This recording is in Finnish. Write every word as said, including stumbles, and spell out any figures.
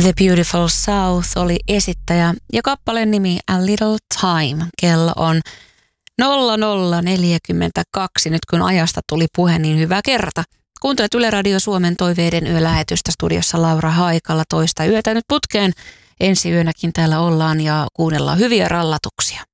The Beautiful South oli esittäjä ja kappaleen nimi A Little Time. Kello on nolla nolla neljäkymmentäkaksi. Nyt kun ajasta tuli puhe, niin hyvä kerta. Kuuntelet Yle Radio Suomen Toiveiden yölähetystä, studiossa Laura Haikala toista yötä nyt putkeen. Ensi yönäkin täällä ollaan ja kuunnellaan hyviä rallatuksia.